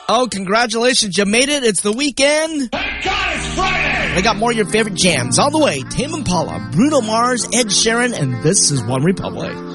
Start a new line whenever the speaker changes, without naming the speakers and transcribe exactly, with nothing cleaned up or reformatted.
Oh, congratulations. You made it. It's the weekend.
Thank God it's Friday.
I got more of your favorite jams on the way. Tame Impala, Bruno Mars, Ed Sheeran, and this is One Republic.